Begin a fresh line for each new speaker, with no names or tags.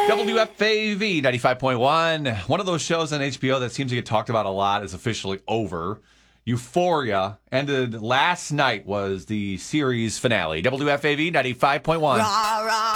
WFAV 95.1. One of those shows on HBO that seems to get talked about a lot is officially over. Euphoria ended last night, was the series finale. WFAV 95.1.